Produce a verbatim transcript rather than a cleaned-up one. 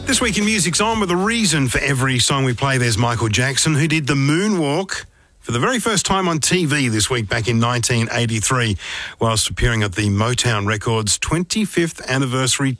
This week in Music's On with a reason for every song we play. There's Michael Jackson, who did the moonwalk for the very first time on T V this week back in nineteen eighty-three, whilst appearing at the Motown Records twenty-fifth anniversary